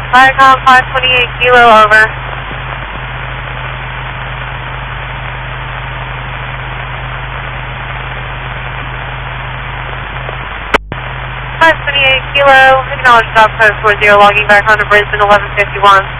Viacom 528 Kilo, over. 528 Kilo, acknowledge South Coast 40, logging back on to Brisbane 1151.